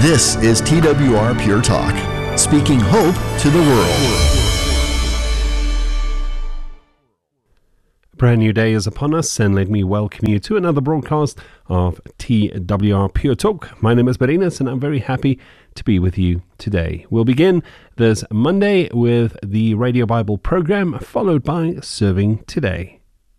This is TWR Pure Talk, speaking hope to the world. A brand new day is upon us, and let me welcome you to another broadcast of TWR Pure Talk. My name is Berinas, and I'm very happy to be with you today. We'll begin this Monday with the Radio Bible program, followed by Serving Today.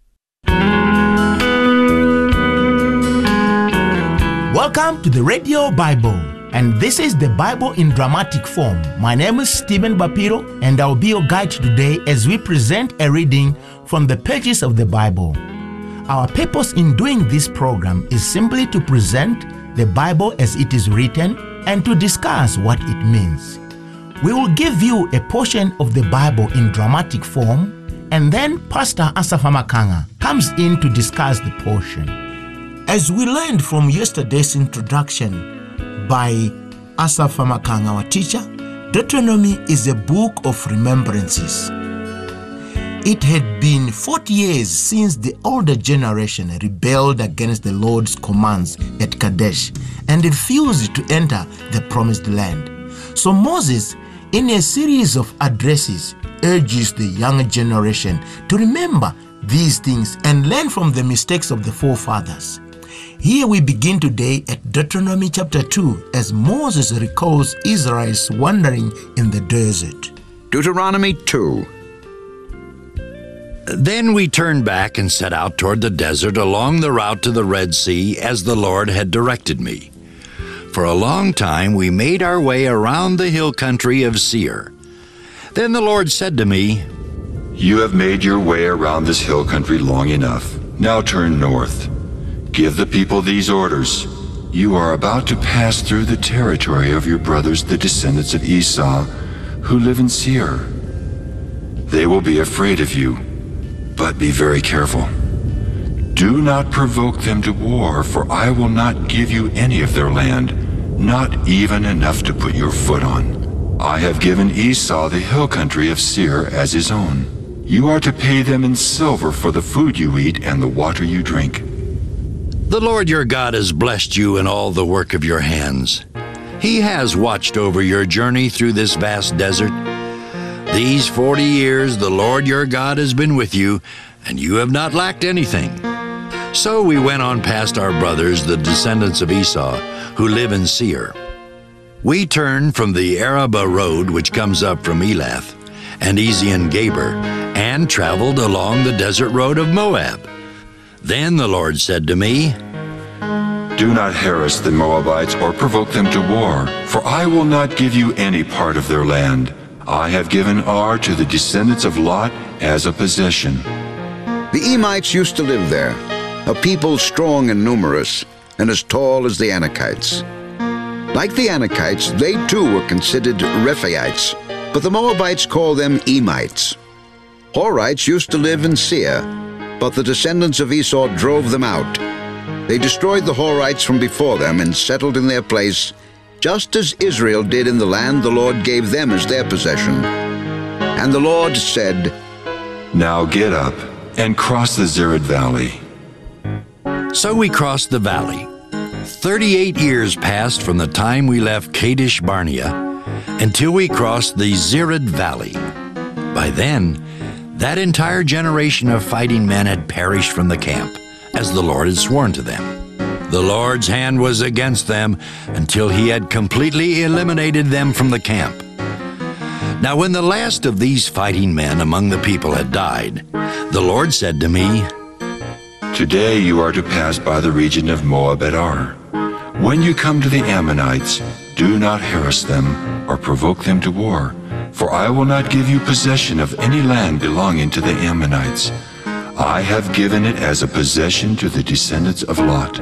Welcome to the Radio Bible, and this is the Bible in dramatic form. My name is Stephen Bapiro, and I'll be your guide today as we present a reading from the pages of the Bible. Our purpose in doing this program is simply to present the Bible as it is written and to discuss what it means. We will give you a portion of the Bible in dramatic form, and then Pastor Asaph Amakanga comes in to discuss the portion. As we learned from yesterday's introduction by Asaph Amakanga, our teacher, Deuteronomy is a book of remembrances. It had been 40 years since the older generation rebelled against the Lord's commands at Kadesh and refused to enter the promised land. So Moses, in a series of addresses, urges the younger generation to remember these things and learn from the mistakes of the forefathers. Here we begin today at Deuteronomy chapter 2 as Moses recalls Israel's wandering in the desert. Deuteronomy 2. Then we turned back and set out toward the desert along the route to the Red Sea as the Lord had directed me. For a long time we made our way around the hill country of Seir. Then the Lord said to me, "You have made your way around this hill country long enough. Now turn north. Give the people these orders. You are about to pass through the territory of your brothers, the descendants of Esau, who live in Seir. They will be afraid of you, but be very careful. Do not provoke them to war, for I will not give you any of their land, not even enough to put your foot on. I have given Esau the hill country of Seir as his own. You are to pay them in silver for the food you eat and the water you drink." The Lord your God has blessed you in all the work of your hands. He has watched over your journey through this vast desert. These 40 years the Lord your God has been with you, and you have not lacked anything. So we went on past our brothers, the descendants of Esau, who live in Seir. We turned from the Arabah road, which comes up from Elath and Ezion-Geber, and traveled along the desert road of Moab. Then the Lord said to me, "Do not harass the Moabites or provoke them to war, for I will not give you any part of their land. I have given Ar to the descendants of Lot as a possession." The Emites used to live there, a people strong and numerous, and as tall as the Anakites. Like the Anakites, they too were considered Rephaites, but the Moabites call them Emites. Horites used to live in Seir, but the descendants of Esau drove them out. They destroyed the Horites from before them and settled in their place, just as Israel did in the land the Lord gave them as their possession. And the Lord said, "Now get up and cross the Zered Valley." So we crossed the valley. 38 years passed from the time we left Kadesh Barnea until we crossed the Zered Valley. By then, that entire generation of fighting men had perished from the camp, as the Lord had sworn to them. The Lord's hand was against them until he had completely eliminated them from the camp. Now when the last of these fighting men among the people had died, the Lord said to me, "Today you are to pass by the region of Moab at Ar. When you come to the Ammonites, do not harass them or provoke them to war, for I will not give you possession of any land belonging to the Ammonites. I have given it as a possession to the descendants of Lot."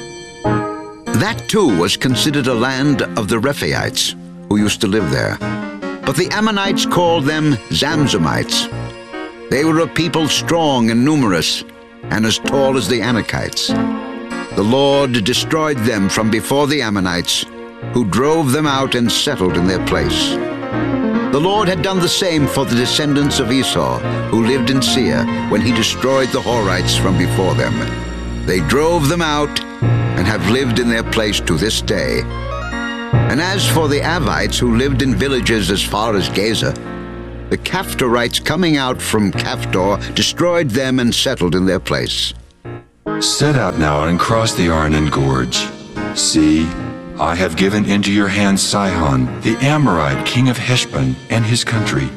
That too was considered a land of the Rephaites, who used to live there. But the Ammonites called them Zamzummites. They were a people strong and numerous, and as tall as the Anakites. The Lord destroyed them from before the Ammonites, who drove them out and settled in their place. The Lord had done the same for the descendants of Esau, who lived in Seir, when he destroyed the Horites from before them. They drove them out and have lived in their place to this day. And as for the Avites who lived in villages as far as Gaza, the Caphtorites coming out from Caphtor destroyed them and settled in their place. Set out now and cross the Arnon Gorge. See, I have given into your hands Sihon, the Amorite, king of Heshbon, and his country.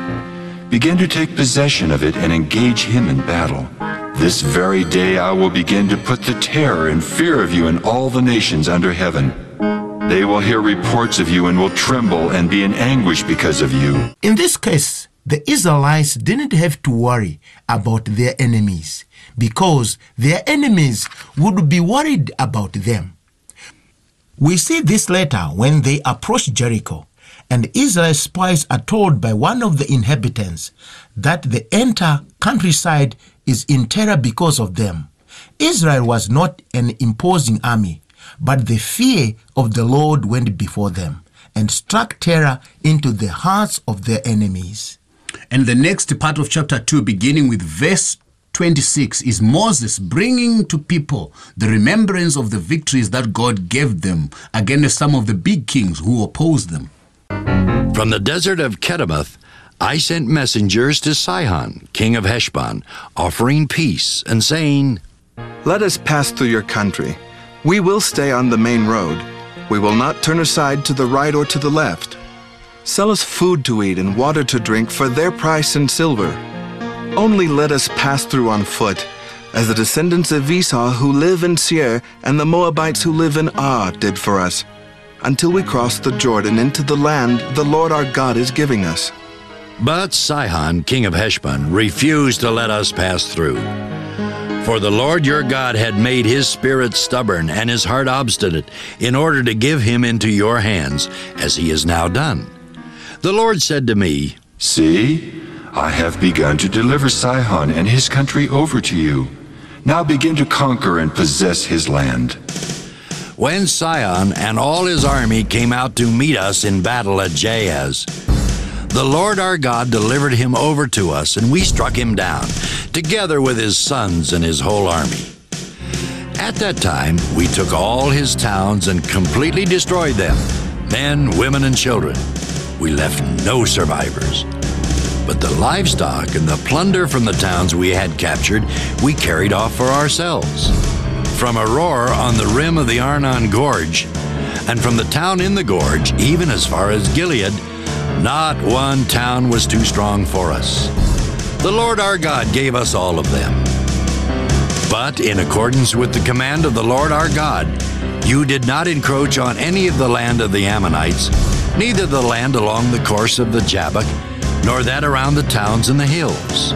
Begin to take possession of it and engage him in battle. This very day I will begin to put the terror and fear of you in all the nations under heaven. They will hear reports of you and will tremble and be in anguish because of you. In this case, the Israelites didn't have to worry about their enemies because their enemies would be worried about them. We see this later when they approach Jericho, and Israel's spies are told by one of the inhabitants that the entire countryside is in terror because of them. Israel was not an imposing army, but the fear of the Lord went before them and struck terror into the hearts of their enemies. And the next part of chapter 2, beginning with verse 26, is Moses bringing to people the remembrance of the victories that God gave them against some of the big kings who opposed them. From the desert of Kedemoth, I sent messengers to Sihon, king of Heshbon, offering peace and saying, Let us pass through your country. We will stay on the main road. We will not turn aside to the right or to the left. Sell us food to eat and water to drink for their price in silver. Only let us pass through on foot, as the descendants of Esau who live in Seir and the Moabites who live in Ar did for us, until we cross the Jordan into the land the Lord our God is giving us. But Sihon, king of Heshbon, refused to let us pass through. For the Lord your God had made his spirit stubborn and his heart obstinate in order to give him into your hands, as he has now done. The Lord said to me, See, I have begun to deliver Sihon and his country over to you. Now begin to conquer and possess his land. When Sihon and all his army came out to meet us in battle at Jahaz, the Lord our God delivered him over to us, and we struck him down, together with his sons and his whole army. At that time, we took all his towns and completely destroyed them, men, women, and children. We left no survivors. But the livestock and the plunder from the towns we had captured, we carried off for ourselves. From Aroer on the rim of the Arnon Gorge, and from the town in the gorge, even as far as Gilead, not one town was too strong for us. The Lord our God gave us all of them. But in accordance with the command of the Lord our God, you did not encroach on any of the land of the Ammonites, neither the land along the course of the Jabbok, nor that around the towns and the hills.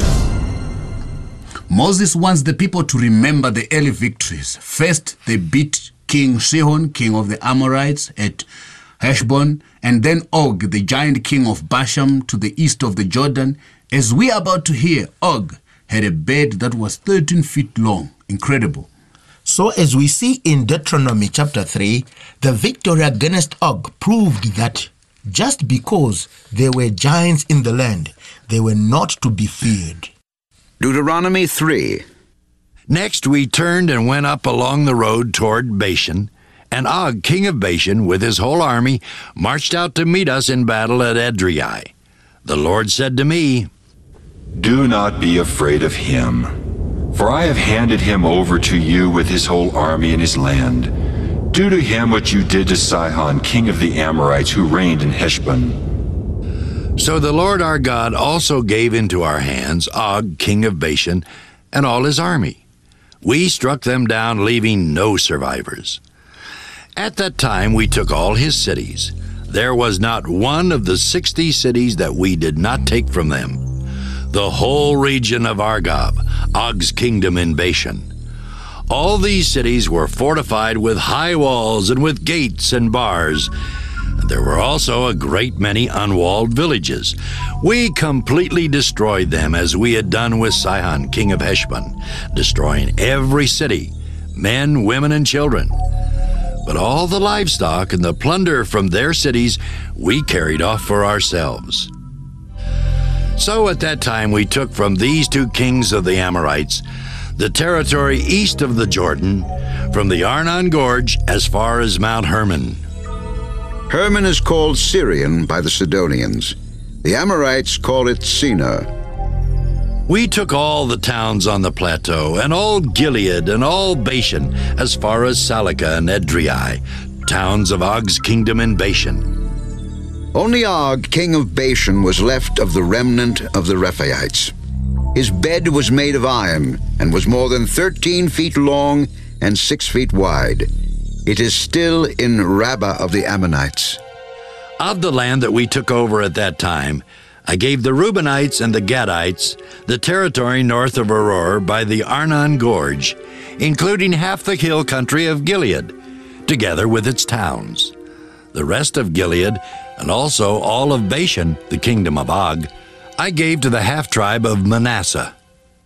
Moses wants the people to remember the early victories. First, they beat King Sihon, king of the Amorites, at Heshbon, and then Og, the giant king of Bashan, to the east of the Jordan. As we are about to hear, Og had a bed that was 13 feet long. Incredible. So as we see in Deuteronomy chapter 3, the victory against Og proved that just because there were giants in the land, they were not to be feared. Deuteronomy 3. Next we turned and went up along the road toward Bashan, and Og, king of Bashan, with his whole army, marched out to meet us in battle at Edrei. The Lord said to me, Do not be afraid of him, for I have handed him over to you with his whole army and his land. Do to him what you did to Sihon, king of the Amorites, who reigned in Heshbon. So the Lord our God also gave into our hands Og, king of Bashan, and all his army. We struck them down, leaving no survivors. At that time we took all his cities. There was not one of the 60 cities that we did not take from them. The whole region of Argob, Og's kingdom in Bashan. All these cities were fortified with high walls and with gates and bars. There were also a great many unwalled villages. We completely destroyed them, as we had done with Sihon, king of Heshbon, destroying every city, men, women, and children. But all the livestock and the plunder from their cities we carried off for ourselves. So at that time we took from these two kings of the Amorites the territory east of the Jordan, from the Arnon Gorge as far as Mount Hermon. Hermon is called Syrian by the Sidonians. The Amorites call it Senir. We took all the towns on the plateau, and all Gilead, and all Bashan, as far as Salica and Edrei, towns of Og's kingdom in Bashan. Only Og, king of Bashan, was left of the remnant of the Rephaites. His bed was made of iron, and was more than 13 feet long and 6 feet wide. It is still in Rabbah of the Ammonites. Of the land that we took over at that time, I gave the Reubenites and the Gadites the territory north of Aroer by the Arnon Gorge, including half the hill country of Gilead, together with its towns. The rest of Gilead, and also all of Bashan, the kingdom of Og, I gave to the half-tribe of Manasseh.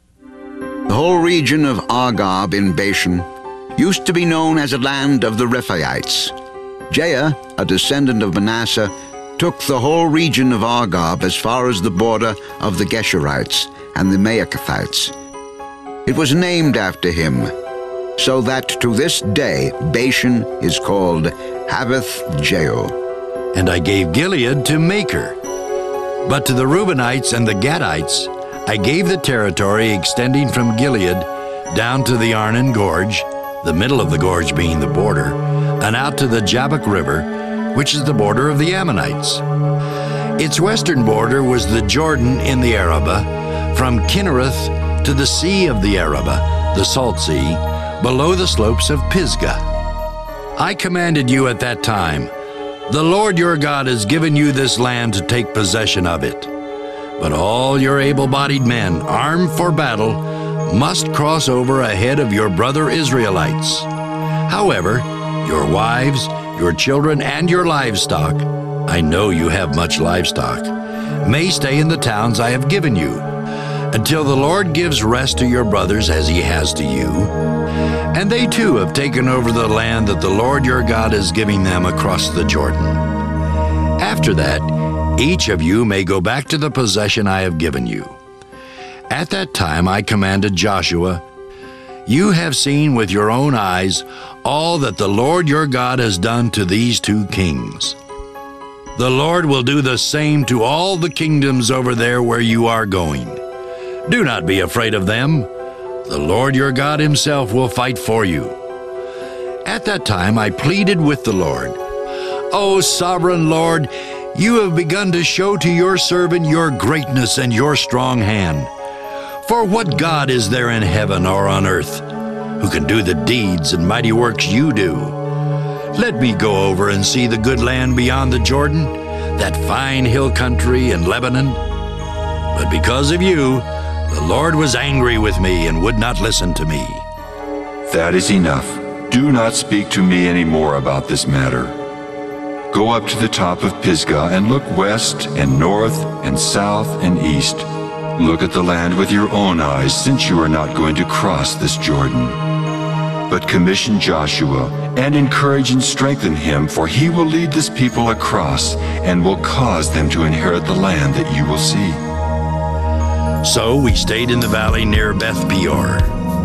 The whole region of Argob in Bashan used to be known as a land of the Rephaites. Jair, a descendant of Manasseh, took the whole region of Argob as far as the border of the Geshurites and the Maacathites. It was named after him, so that to this day Bashan is called Havoth Jair. And I gave Gilead to Makir. But to the Reubenites and the Gadites, I gave the territory extending from Gilead down to the Arnon Gorge, the middle of the gorge being the border, and out to the Jabbok River, which is the border of the Ammonites. Its western border was the Jordan in the Arabah, from Kinnereth to the Sea of the Arabah, the Salt Sea, below the slopes of Pisgah. I commanded you at that time, the Lord your God has given you this land to take possession of it. But all your able-bodied men, armed for battle, must cross over ahead of your brother Israelites. However, your wives, your children, and your livestock, I know you have much livestock, may stay in the towns I have given you, until the Lord gives rest to your brothers as he has to you. And they too have taken over the land that the Lord your God is giving them across the Jordan. After that, each of you may go back to the possession I have given you. At that time I commanded Joshua, you have seen with your own eyes all that the Lord your God has done to these two kings. The Lord will do the same to all the kingdoms over there where you are going. Do not be afraid of them. The Lord your God himself will fight for you. At that time I pleaded with the Lord, O sovereign Lord, you have begun to show to your servant your greatness and your strong hand. For what God is there in heaven or on earth who can do the deeds and mighty works you do? Let me go over and see the good land beyond the Jordan, that fine hill country in Lebanon. But because of you, the Lord was angry with me and would not listen to me. That is enough. Do not speak to me any more about this matter. Go up to the top of Pisgah and look west and north and south and east. Look at the land with your own eyes, since you are not going to cross this Jordan. But commission Joshua and encourage and strengthen him, for he will lead this people across and will cause them to inherit the land that you will see. So we stayed in the valley near Beth Peor.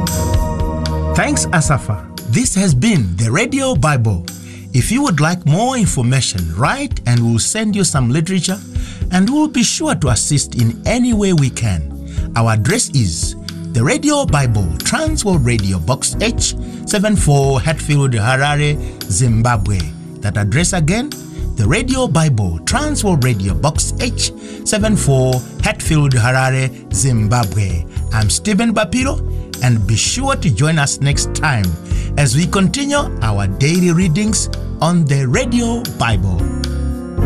Thanks, Asafa. This has been the Radio Bible. If you would like more information, write and we'll send you some literature, and we'll be sure to assist in any way we can. Our address is the Radio Bible, Transworld Radio, Box H, 74 Hatfield, Harare, Zimbabwe. That address again, the Radio Bible, Transworld Radio, Box H, 74 Hatfield, Harare, Zimbabwe. I'm Stephen Bapiro, and be sure to join us next time as we continue our daily readings on the Radio Bible.